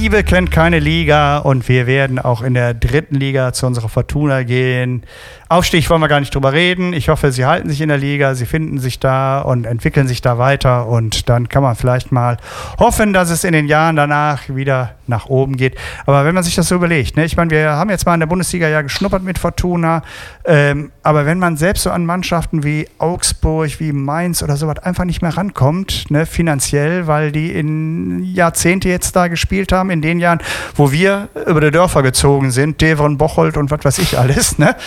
Liebe kennt keine Liga und wir werden auch in der 3. Liga zu unserer Fortuna gehen. Aufstieg wollen wir gar nicht drüber reden. Ich hoffe, sie halten sich in der Liga, sie finden sich da und entwickeln sich da weiter und dann kann man vielleicht mal hoffen, dass es in den Jahren danach wieder nach oben geht. Aber wenn man sich das so überlegt, ne? Ich meine, wir haben jetzt mal in der Bundesliga ja geschnuppert mit Fortuna, aber wenn man selbst so an Mannschaften wie Augsburg, wie Mainz oder sowas einfach nicht mehr rankommt, ne, finanziell, weil die in Jahrzehnte jetzt da gespielt haben, in den Jahren, wo wir über die Dörfer gezogen sind, Devon, Bocholt und was weiß ich alles, ne?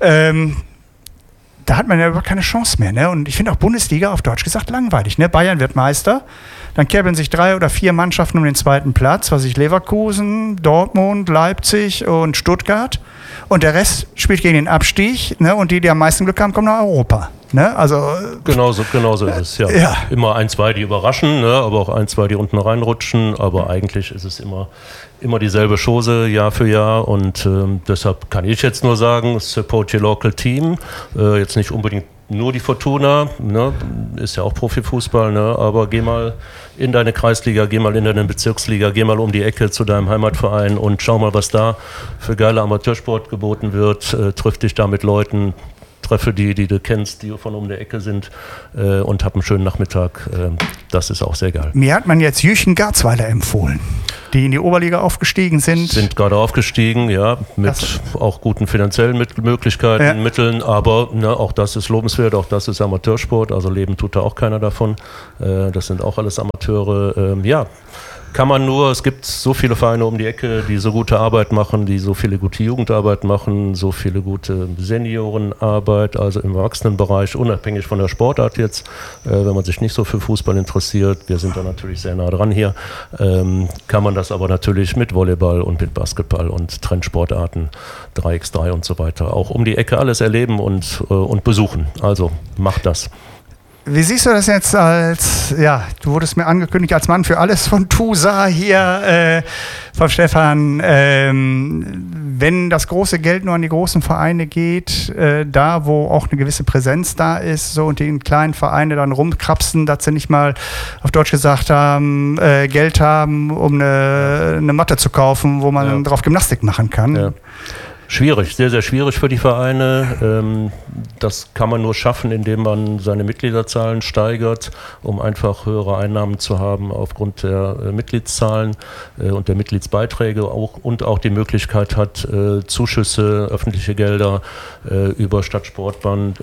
Da hat man ja überhaupt keine Chance mehr. Ne? Und ich finde auch Bundesliga auf Deutsch gesagt langweilig. Ne? Bayern wird Meister, dann kämpfen sich 3 oder 4 Mannschaften um den 2. Platz, was ich Leverkusen, Dortmund, Leipzig und Stuttgart. Und der Rest spielt gegen den Abstieg, ne? Und die am meisten Glück haben, kommen nach Europa. Ne? Also, genauso ist es, ja. Immer 1, 2, die überraschen, ne? Aber auch 1, 2, die unten reinrutschen. Aber eigentlich ist es immer dieselbe Chose Jahr für Jahr und deshalb kann ich jetzt nur sagen, support your local team. Jetzt nicht unbedingt nur die Fortuna, ne? Ist ja auch Profifußball, ne? Aber geh mal in deine Kreisliga, geh mal in deine Bezirksliga, geh mal um die Ecke zu deinem Heimatverein und schau mal, was da für geile Amateursport geboten wird. Triff dich da mit Leuten, treffe die du kennst, die von um der Ecke sind und hab einen schönen Nachmittag. Das ist auch sehr geil. Mir hat man jetzt Jüchen Garzweiler empfohlen, die in die Oberliga aufgestiegen sind. Sind gerade aufgestiegen, ja, mit auch guten finanziellen Möglichkeiten, ja. Mitteln, aber ne, auch das ist lobenswert, auch das ist Amateursport, also leben tut da auch keiner davon. Das sind auch alles Amateure, ja. Kann man nur, es gibt so viele Vereine um die Ecke, die so gute Arbeit machen, die so viele gute Jugendarbeit machen, so viele gute Seniorenarbeit, also im Erwachsenenbereich, unabhängig von der Sportart jetzt, wenn man sich nicht so für Fußball interessiert, wir sind da natürlich sehr nah dran hier, kann man das aber natürlich mit Volleyball und mit Basketball und Trendsportarten, 3x3 und so weiter, auch um die Ecke alles erleben und besuchen. Also macht das. Wie siehst du das jetzt als, ja, du wurdest mir angekündigt als Mann für alles von TUSA hier, von Stefan, wenn das große Geld nur an die großen Vereine geht, da wo auch eine gewisse Präsenz da ist, so und die kleinen Vereine dann rumkrapsen, dass sie nicht mal auf Deutsch gesagt haben, Geld haben, um eine Matte zu kaufen, wo man drauf Gymnastik machen kann. Ja. Schwierig, sehr, sehr schwierig für die Vereine. Das kann man nur schaffen, indem man seine Mitgliederzahlen steigert, um einfach höhere Einnahmen zu haben aufgrund der Mitgliedszahlen und der Mitgliedsbeiträge und auch die Möglichkeit hat, Zuschüsse, öffentliche Gelder über Stadtsportamt,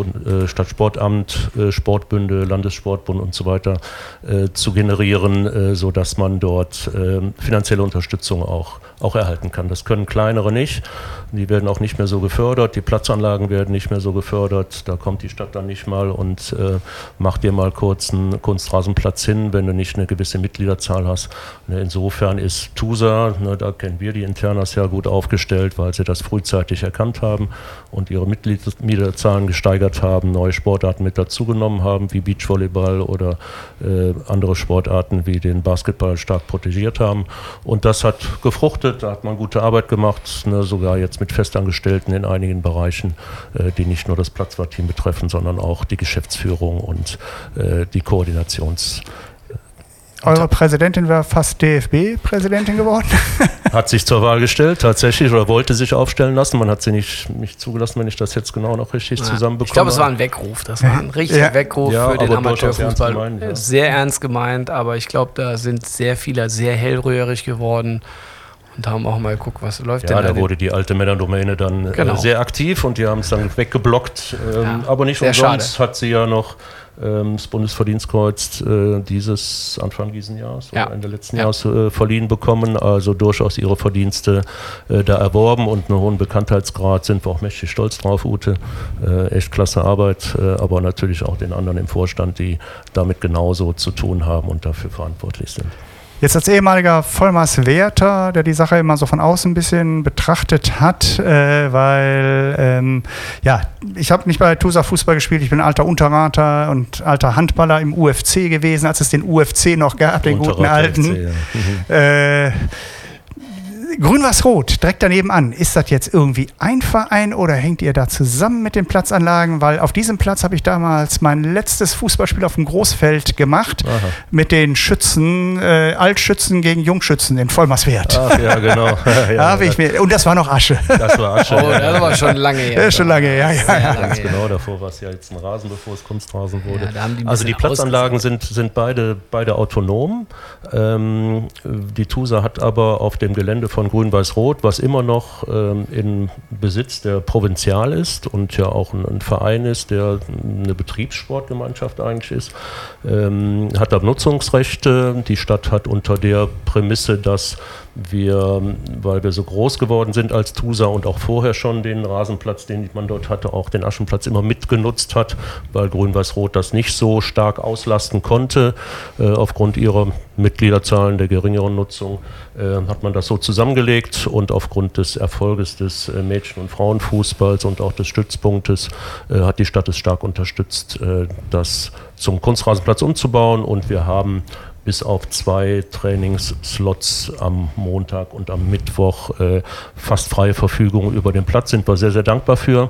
Sportbünde, Landessportbund und so weiter zu generieren, sodass man dort finanzielle Unterstützung auch erhalten kann. Das können kleinere nicht. Die werden auch nicht mehr so gefördert, die Platzanlagen werden nicht mehr so gefördert, da kommt die Stadt dann nicht mal und macht dir mal kurz einen Kunstrasenplatz hin, wenn du nicht eine gewisse Mitgliederzahl hast. Insofern ist TUSA, da kennen wir die Internas ja gut aufgestellt, weil sie das frühzeitig erkannt haben und ihre Mitgliederzahlen gesteigert haben, neue Sportarten mit dazugenommen haben, wie Beachvolleyball oder andere Sportarten wie den Basketball stark protegiert haben. Und das hat gefruchtet, da hat man gute Arbeit gemacht, sogar jetzt mit Festangestellten in einigen Bereichen, die nicht nur das Platzwartteam betreffen, sondern auch die Geschäftsführung und die Koordinations. Eure Präsidentin war fast DFB-Präsidentin geworden? Hat sich zur Wahl gestellt, tatsächlich, oder wollte sich aufstellen lassen. Man hat sie nicht zugelassen, wenn ich das jetzt genau noch richtig zusammenbekomme. Ich glaube, es war ein Weckruf. Das war ein richtiger Weckruf für den Amateurfußball. Sehr ernst gemeint, aber ich glaube, da sind sehr viele sehr hellröhrig geworden. Und haben auch mal geguckt, was läuft denn da. Ja, da wurde die alte Männerdomäne dann sehr aktiv und die haben es dann weggeblockt. Aber nicht umsonst hat sie ja noch das Bundesverdienstkreuz Anfang dieses Jahres oder Ende letzten Jahres verliehen bekommen. Also durchaus ihre Verdienste da erworben und einen hohen Bekanntheitsgrad, sind wir auch mächtig stolz drauf, Ute. Echt klasse Arbeit, aber natürlich auch den anderen im Vorstand, die damit genauso zu tun haben und dafür verantwortlich sind. Jetzt als ehemaliger Vollmaßwärter, der die Sache immer so von außen ein bisschen betrachtet hat, weil ich habe nicht bei TUSA Fußball gespielt, ich bin alter Unterrater und alter Handballer im UFC gewesen, als es den UFC noch gab, den guten alten. Grün-Weiß-Rot, direkt daneben an. Ist das jetzt irgendwie ein Verein oder hängt ihr da zusammen mit den Platzanlagen? Weil auf diesem Platz habe ich damals mein letztes Fußballspiel auf dem Großfeld gemacht. Aha. Mit den Schützen, Altschützen gegen Jungschützen in Vollmarswert. Ach ja, genau. Und das war noch Asche. Das war Asche. Oh, das war schon lange her. Schon lange her, ja. Ganz genau, davor war es ja jetzt ein Rasen, bevor es Kunstrasen wurde. Ja, also die Platzanlagen sind beide autonom. Die TUSA hat aber auf dem Gelände von Grün-Weiß-Rot, was immer noch in Besitz der Provinzial ist und ja auch ein Verein ist, der eine Betriebssportgemeinschaft eigentlich ist, hat da Nutzungsrechte. Die Stadt hat unter der Prämisse, dass wir, weil wir so groß geworden sind als TUSA und auch vorher schon den Rasenplatz, den man dort hatte, auch den Aschenplatz immer mitgenutzt hat, weil Grün-Weiß-Rot das nicht so stark auslasten konnte, aufgrund ihrer Mitgliederzahlen, der geringeren Nutzung, hat man das so zusammengelegt und aufgrund des Erfolges des Mädchen- und Frauenfußballs und auch des Stützpunktes hat die Stadt es stark unterstützt, das zum Kunstrasenplatz umzubauen, und wir haben bis auf 2 Trainingsslots am Montag und am Mittwoch fast freie Verfügung über den Platz. Sind wir sehr, sehr dankbar für,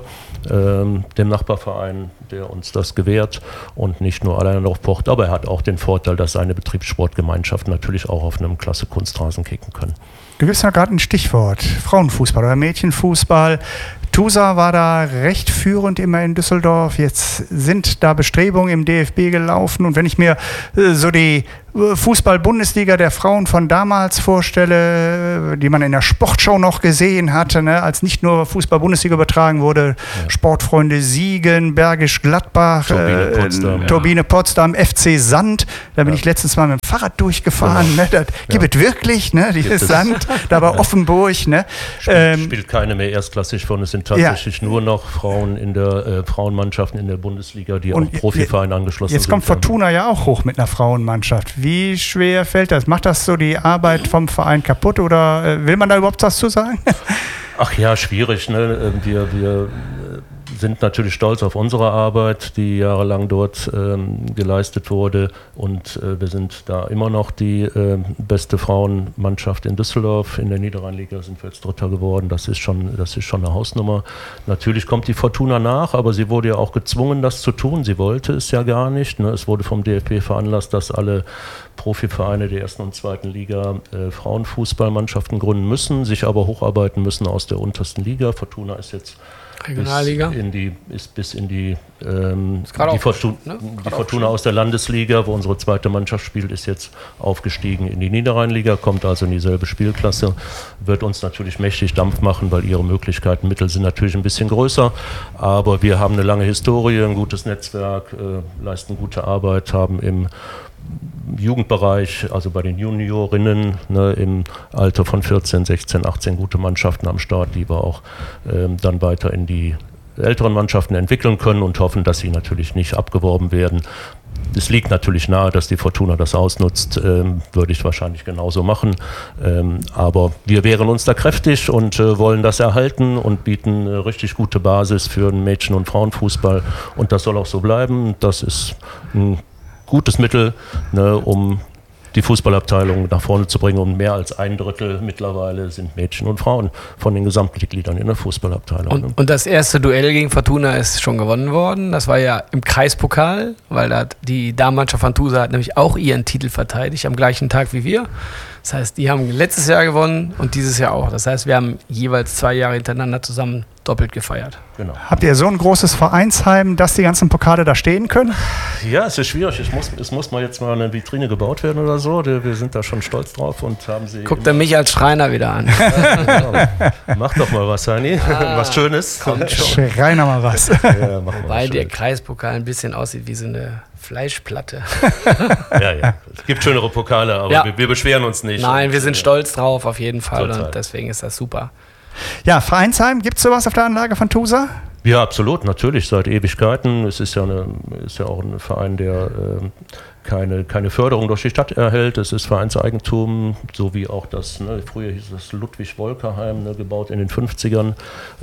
dem Nachbarverein, der uns das gewährt und nicht nur alleine darauf pocht, aber er hat auch den Vorteil, dass seine Betriebssportgemeinschaften natürlich auch auf einem klasse Kunstrasen kicken können. Du gibst ja gerade ein Stichwort, Frauenfußball oder Mädchenfußball. TUSA war da recht führend immer in Düsseldorf. Jetzt sind da Bestrebungen im DFB gelaufen. Und wenn ich mir so die Fußball-Bundesliga der Frauen von damals vorstelle, die man in der Sportschau noch gesehen hatte, ne, als nicht nur Fußball-Bundesliga übertragen wurde, ja. Sportfreunde Siegen, Bergisch Gladbach, Turbine Potsdam, FC Sand. Da bin ich letztens mal mit dem Fahrrad durchgefahren. Genau. Ne, das gibt es wirklich, ne, dieses Sand, da bei Offenburg. Ne. Spielt keine mehr erstklassig von. Es sind tatsächlich nur noch Frauen in der Frauenmannschaften in der Bundesliga, die auch Profivereinen angeschlossen sind. Jetzt kommt Fortuna ja auch hoch mit einer Frauenmannschaft. Wie schwer fällt das? Macht das so die Arbeit vom Verein kaputt oder will man da überhaupt was zu sagen? Ach ja, schwierig. Ne? Wir sind natürlich stolz auf unsere Arbeit, die jahrelang dort geleistet wurde, und wir sind da immer noch die beste Frauenmannschaft in Düsseldorf. In der Niederrheinliga sind wir jetzt Dritter geworden. Das ist schon eine Hausnummer. Natürlich kommt die Fortuna nach, aber sie wurde ja auch gezwungen, das zu tun. Sie wollte es ja gar nicht. Ne? Es wurde vom DFB veranlasst, dass alle Profivereine der 1. und 2. Liga Frauenfußballmannschaften gründen müssen, sich aber hocharbeiten müssen aus der untersten Liga. Fortuna ist jetzt Regionalliga? Ist bis in die Fortuna aus der Landesliga, wo unsere zweite Mannschaft spielt, ist jetzt aufgestiegen in die Niederrheinliga, kommt also in dieselbe Spielklasse, wird uns natürlich mächtig Dampf machen, weil ihre Möglichkeiten, Mittel sind natürlich ein bisschen größer, aber wir haben eine lange Historie, ein gutes Netzwerk, leisten gute Arbeit, haben im Jugendbereich, also bei den Juniorinnen, ne, im Alter von 14, 16, 18 gute Mannschaften am Start, die wir auch dann weiter in die älteren Mannschaften entwickeln können und hoffen, dass sie natürlich nicht abgeworben werden. Es liegt natürlich nahe, dass die Fortuna das ausnutzt, würde ich wahrscheinlich genauso machen, aber wir wehren uns da kräftig und wollen das erhalten und bieten eine richtig gute Basis für den Mädchen- und Frauenfußball, und das soll auch so bleiben. Das ist ein gutes Mittel, ne, um die Fußballabteilung nach vorne zu bringen, und mehr als 1/3 mittlerweile sind Mädchen und Frauen von den Gesamtmitgliedern in der Fußballabteilung. Und das erste Duell gegen Fortuna ist schon gewonnen worden. Das war ja im Kreispokal, weil da die Damenmannschaft von TUSA hat nämlich auch ihren Titel verteidigt, am gleichen Tag wie wir. Das heißt, die haben letztes Jahr gewonnen und dieses Jahr auch. Das heißt, wir haben jeweils 2 Jahre hintereinander zusammen doppelt gefeiert. Genau. Habt ihr so ein großes Vereinsheim, dass die ganzen Pokale da stehen können? Ja, es ist schwierig. Es muss mal jetzt mal eine Vitrine gebaut werden oder so. Wir sind da schon stolz drauf und haben sie. Guckt er mich als Schreiner wieder an. Ja, mach doch mal was, Heini. Was Schönes. Kommt schon. Schreiner mal was. Ja, wobei der Kreispokal ein bisschen aussieht wie so eine Fleischplatte. Ja. Es gibt schönere Pokale, aber ja, wir beschweren uns nicht. Nein, wir sind stolz drauf, auf jeden Fall. Total. Und deswegen ist das super. Ja, Vereinsheim, gibt es sowas auf der Anlage von TUSA? Ja, absolut, natürlich, seit Ewigkeiten. Es ist ja auch ein Verein, der keine Förderung durch die Stadt erhält. Es ist Vereinseigentum, so wie auch früher hieß das Ludwig-Wolker-Heim, gebaut in den 50ern.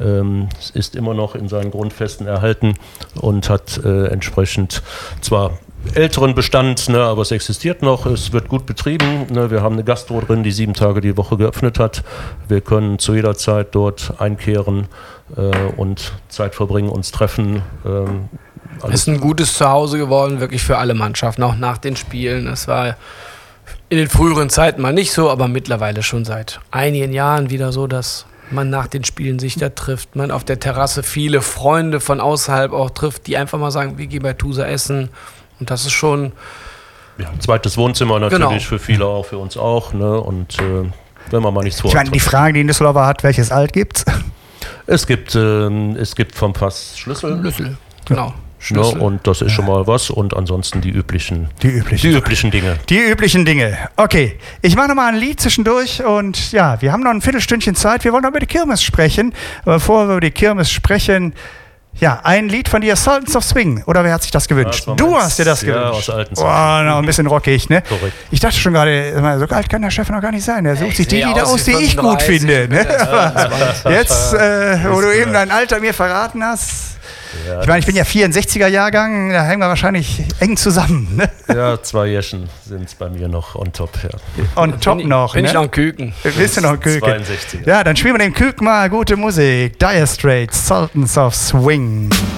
Es ist immer noch in seinen Grundfesten erhalten und hat entsprechend zwar älteren Bestand, ne, aber es existiert noch, es wird gut betrieben. Ne, wir haben eine Gastro drin, die 7 Tage die Woche geöffnet hat. Wir können zu jeder Zeit dort einkehren und Zeit verbringen, uns treffen. Es ist ein gutes Zuhause geworden, wirklich für alle Mannschaften, auch nach den Spielen. Es war in den früheren Zeiten mal nicht so, aber mittlerweile schon seit einigen Jahren wieder so, dass man nach den Spielen sich da trifft, man auf der Terrasse viele Freunde von außerhalb auch trifft, die einfach mal sagen, wir gehen bei Tusa essen. Und das ist schon... Ja, ein zweites Wohnzimmer natürlich für viele auch, für uns auch. Ne? Und wenn man mal nichts vorhat. Ich meine, die Frage, die Düsseldorfer hat, welches Alt gibt's? Es gibt vom Fass Schlüssel. Genau. Ne? Und das ist schon mal was. Und ansonsten die üblichen Dinge. Die üblichen Dinge. Okay, ich mache nochmal ein Lied zwischendurch. Und ja, wir haben noch ein Viertelstündchen Zeit. Wir wollen noch über die Kirmes sprechen. Aber bevor wir über die Kirmes sprechen... Ja, ein Lied von dir, Sultans of Swing. Oder wer hat sich das gewünscht? Ja, du hast dir das gewünscht. Ja, aus alten Zeiten. Noch ein bisschen rockig, ne? Korrekt. Ich dachte schon gerade, so alt kann der Chef noch gar nicht sein. Er sucht sich die Lieder aus, die ich gut finde. Ne? Jetzt, wo du eben dein Alter mir verraten hast. Ja, ich meine, ich bin ja 64er Jahrgang, da hängen wir wahrscheinlich eng zusammen. Ne? Ja, 2 Jährchen sind es bei mir noch on top. Ja. On top noch, bin ne? ich noch ein Küken. Bist du noch ein Küken? 62. Ja, dann spielen wir dem Küken mal gute Musik. Dire Straits, Sultans of Swing.